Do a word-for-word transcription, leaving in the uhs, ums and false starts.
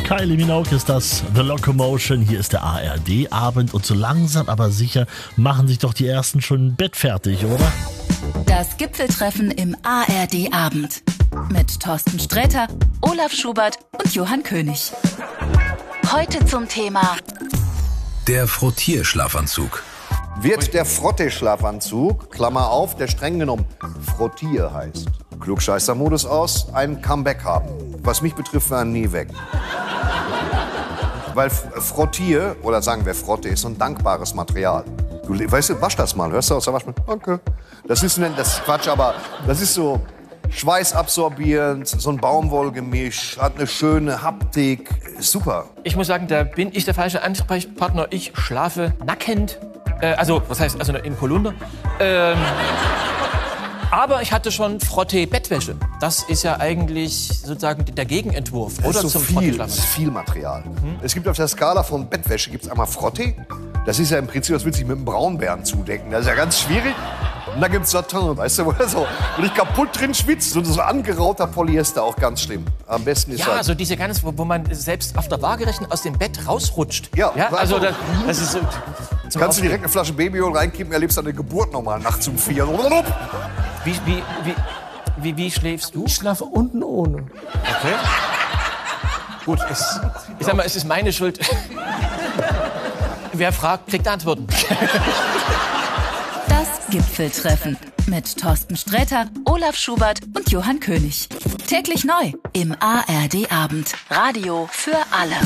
Kylie Minogue ist das, The Locomotion, hier ist der A R D-Abend und so langsam aber sicher machen sich doch die Ersten schon im Bett fertig, oder? Das Gipfeltreffen im A R D-Abend mit Thorsten Sträter, Olaf Schubert und Johann König. Heute zum Thema der Frottierschlafanzug. Wird der Frotte-Schlafanzug, Klammer auf, der streng genommen Frottier heißt, Klugscheißer-Modus aus, ein Comeback haben? Was mich betrifft, war er nie weg. Weil Frottier, oder sagen wir Frotte, ist so ein dankbares Material. Du, weißt du, wasch das mal, hörst du aus der Waschmaschine? Danke. Das ist, das ist Quatsch, aber das ist so schweißabsorbierend, so ein Baumwollgemisch, hat eine schöne Haptik, super. Ich muss sagen, da bin ich der falsche Ansprechpartner. Ich schlafe nackend, äh, also was heißt, also in Polunder. Ähm, aber ich hatte schon Frottee-Bettwäsche. Das ist ja eigentlich sozusagen der Gegenentwurf, Das oder ist so zum viel, das ist Frottee-Schlafanzug. viel Material. Mhm. Es gibt auf der Skala von Bettwäsche gibt's einmal Frottee. Das ist ja im Prinzip, das will sich mit einem Braunbären zudecken. Das ist ja ganz schwierig. Und dann gibt's Satin, weißt du, wo er so wirklich kaputt drin schwitzt. Und so angerauter Polyester, auch ganz schlimm. Am besten ist Ja, halt so diese ganz, wo, wo man selbst auf der Waagerechten aus dem Bett rausrutscht. Ja, ja also also- das, das ist so. zum Kannst du Aufregen. direkt eine Flasche Babyöl reinkippen, erlebst deine Geburt nochmal nachts um vier. Wie, wie, wie, wie, wie schläfst du? Ich schlafe unten ohne. Okay. Gut, es, ich sag mal, es ist meine Schuld. Wer fragt, kriegt Antworten. das Gipfeltreffen mit Thorsten Sträter, Olaf Schubert und Johann König. Täglich neu im A R D-Abend. Radio für alle.